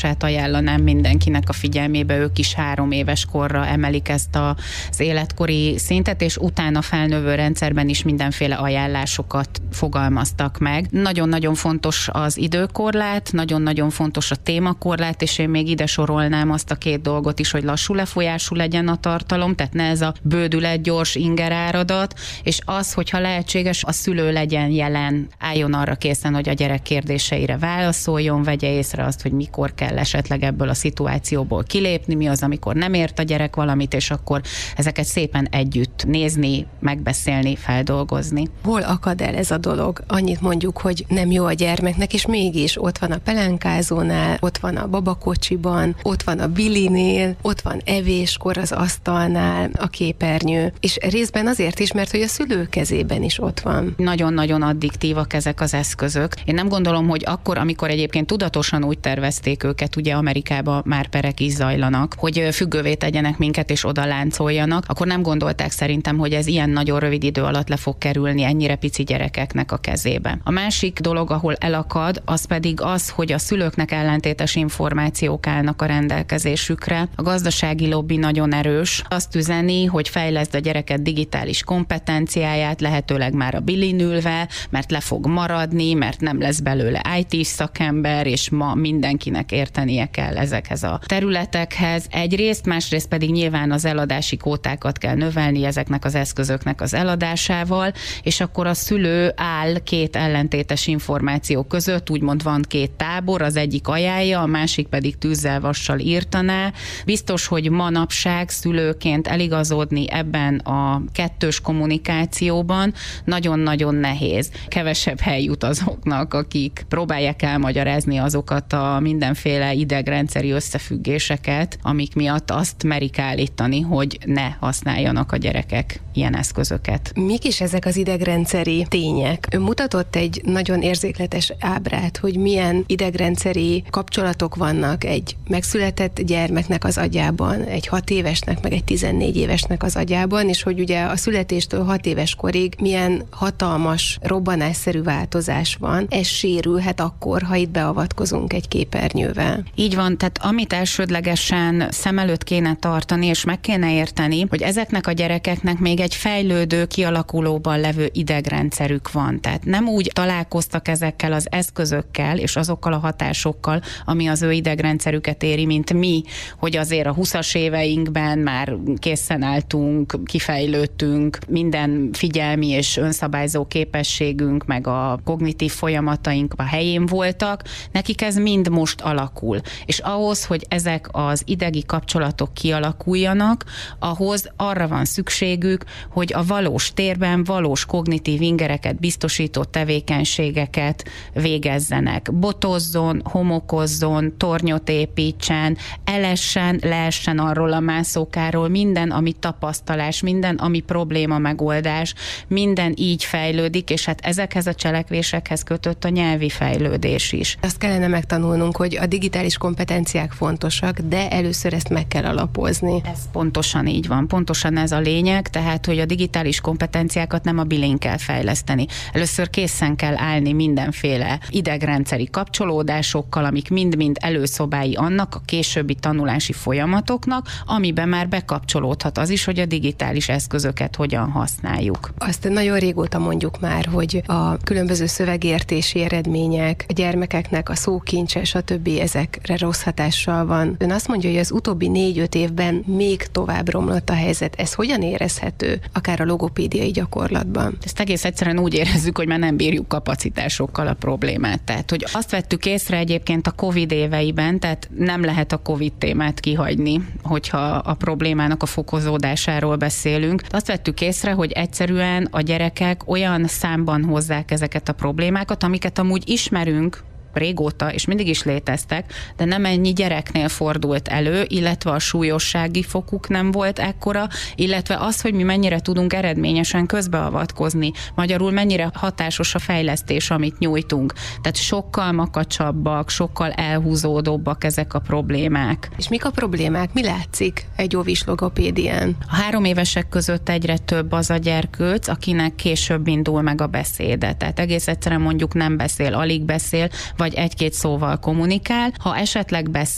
Ajánlanám mindenkinek a figyelmébe, ők is 3 éves korra emelik ezt az életkori szintet, és utána felnövő rendszerben is mindenféle ajánlásokat fogalmaztak meg. Nagyon-nagyon fontos az időkorlát, nagyon-nagyon fontos a témakorlát, és én még ide sorolnám azt a 2 dolgot is, hogy lassú lefolyású legyen a tartalom, tehát ne ez a bődület, gyors ingeráradat, és az, hogyha lehetséges, a szülő legyen jelen, álljon arra készen, hogy a gyerek kérdéseire válaszoljon, vegye észre azt, hogy mikor kell esetleg ebből a szituációból kilépni, mi az, amikor nem ért a gyerek valamit, és akkor ezeket szépen együtt nézni, megbeszélni, feldolgozni. Hol akad el ez a dolog? Annyit mondjuk, hogy nem jó a gyermeknek, és mégis ott van a pelenkázónál, ott van a babakocsiban, ott van a bilinél, ott van evéskor az asztalnál, a képernyő, és részben azért is, mert hogy a szülő kezében is ott van. Nagyon-nagyon addiktívak ezek az eszközök. Én nem gondolom, hogy akkor, amikor egyébként tudatosan úgy tervezték őket, ugye Amerikában már perek is zajlanak, hogy függővé tegyenek minket és oda láncoljanak, akkor nem gondolták szerintem, hogy ez ilyen nagyon rövid idő alatt le fog kerülni ennyire pici gyerekeknek a kezébe. A másik dolog, ahol elakad, az pedig az, hogy a szülőknek ellentétes információk állnak a rendelkezésükre. A gazdasági lobby nagyon erős. Azt üzeni, hogy fejleszd a gyereket digitális kompetenciáját, lehetőleg már a bilin ülve, mert le fog maradni, mert nem lesz belőle IT szakember, és ma mindenkinek értenie kell ezekhez a területekhez. Egyrészt, másrészt pedig nyilván az eladási kvótákat kell növelni ezeknek az eszközöknek az eladásával, és akkor a szülő áll 2 ellentétes információ között, úgymond van 2 tábor, az egyik ajánlja, a másik pedig tűzzel vassal írtaná. Biztos, hogy manapság szülőként eligazodni ebben a 2-s kommunikációban nagyon-nagyon nehéz. Kevesebb hely jut azoknak, akik próbálják elmagyarázni azokat a mindenféle idegrendszeri összefüggéseket, amik miatt azt merik állítani, hogy ne használjanak a gyerekek ilyen eszközöket. Mik is ezek az idegrendszeri tények? Ön mutatott egy nagyon érzékletes ábrát, hogy milyen idegrendszeri kapcsolatok vannak egy megszületett gyermeknek az agyában, egy 6 évesnek, meg egy 14 évesnek az agyában, és hogy ugye a születéstől 6 éves korig milyen hatalmas, robbanásszerű változás van. Ez sérülhet akkor, ha itt beavatkozunk egy képernyővel. Így van, tehát amit elsődlegesen szem előtt kéne tartani, és meg kéne érteni, hogy ezeknek a gyerekeknek még egy fejlődő, kialakulóban levő idegrendszerük van. Tehát nem úgy találkoztak ezekkel az eszközökkel, és azokkal a hatásokkal, ami az ő idegrendszerüket éri, mint mi, hogy azért a 20-as éveinkben már készen álltunk, kifejlődtünk, minden figyelmi és önszabályzó képességünk, meg a kognitív folyamataink a helyén voltak, nekik ez mind most alakul. És ahhoz, hogy ezek az idegi kapcsolatok kialakuljanak, ahhoz arra van szükségük, hogy a valós térben valós kognitív ingereket biztosító tevékenységeket végezzenek. Botozzon, homokozzon, tornyot építsen, elessen, leessen arról a mászókáról, minden, ami tapasztalás, minden, ami probléma megoldás, minden így fejlődik, és hát ezekhez a cselekvésekhez kötött a nyelvi fejlődés is. Azt kellene megtanulnunk, hogy a digitális kompetenciák fontosak, de először ezt meg kell alapozni. Ez pontosan így van, pontosan ez a lényeg, tehát, hogy a digitális kompetenciákat nem a bilén kell fejleszteni. Először készen kell állni mindenféle idegrendszeri kapcsolódásokkal, amik mind-mind előszobái annak a későbbi tanulási folyamatoknak, amiben már bekapcsolódhat az is, hogy a digitális eszközöket hogyan használjuk. Azt nagyon régóta mondjuk már, hogy a különböző szövegértési eredmények, a gyermekeknek a szókincse, stb. Ezekre rossz hatással van. Ön azt mondja, hogy az utóbbi 4-5 évben még tovább romlott a helyzet. Ez hogyan érezhető, akár a logopédiai gyakorlatban? Ezt egész egyszerűen úgy érezzük, hogy már nem bírjuk kapacitásokkal a problémát. Tehát, hogy azt vettük észre egyébként a Covid éveiben, tehát nem lehet a Covid témát kihagyni, hogyha a problémának a fokozódásáról beszélünk. Azt vettük észre, hogy egyszerűen a gyerekek olyan számban hozzák ezeket a problémákat, amiket amúgy ismerünk régóta, és mindig is léteztek, de nem ennyi gyereknél fordult elő, illetve a súlyossági fokuk nem volt ekkora, illetve az, hogy mi mennyire tudunk eredményesen közbeavatkozni, magyarul mennyire hatásos a fejlesztés, amit nyújtunk. Tehát sokkal makacsabbak, sokkal elhúzódóbbak ezek a problémák. És mik a problémák? Mi látszik egy óvis logopédián? A 3 évesek között egyre több az a gyerkőc, akinek később indul meg a beszéde. Tehát egész egyszerűen mondjuk nem beszél, alig beszél, vagy 1-2 szóval kommunikál. Ha esetleg beszél,